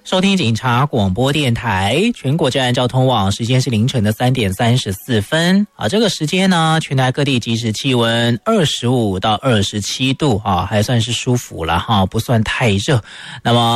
收听警察广播电台全国治安交通网，时间是凌晨的3点34分啊。这个时间呢，全台各地即时气温25到27度啊，还算是舒服了哈，不算太热。那么